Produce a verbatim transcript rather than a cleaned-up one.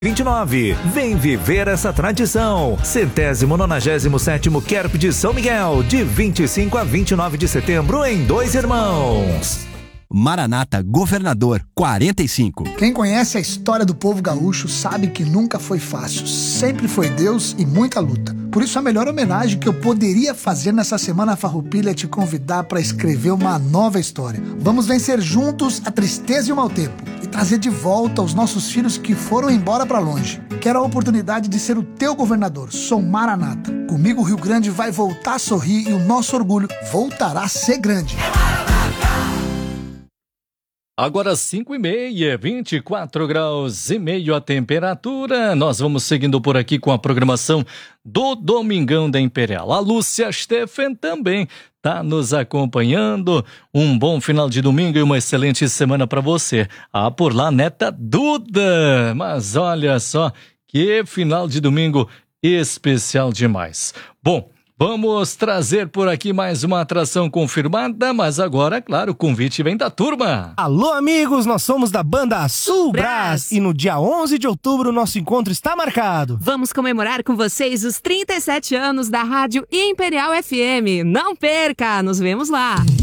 vinte e nove. Vem viver essa tradição. Centésimo nonagésimo sétimo Kerp de São Miguel, de vinte e cinco a vinte e nove de setembro, em Dois Irmãos. Maranata Governador quarenta e cinco. Quem conhece a história do povo gaúcho sabe que nunca foi fácil. Sempre foi Deus e muita luta. Por isso a melhor homenagem que eu poderia fazer nessa Semana Farroupilha é te convidar para escrever uma nova história. Vamos vencer juntos a tristeza e o mau tempo e trazer de volta os nossos filhos que foram embora para longe. Quero a oportunidade de ser o teu governador. Sou Maranata. Comigo o Rio Grande vai voltar a sorrir e o nosso orgulho voltará a ser grande. Agora cinco e meia, vinte e quatro graus e meio a temperatura. Nós vamos seguindo por aqui com a programação do Domingão da Imperial. A Lúcia Steffen também está nos acompanhando. Um bom final de domingo e uma excelente semana para você. Ah, por lá, neta Duda. Mas olha só, que final de domingo especial demais. Bom, vamos trazer por aqui mais uma atração confirmada, mas agora, claro, o convite vem da turma. Alô, amigos, nós somos da banda Sul Brás e no dia onze de outubro nosso encontro está marcado. Vamos comemorar com vocês os trinta e sete anos da Rádio Imperial F M. Não perca, nos vemos lá.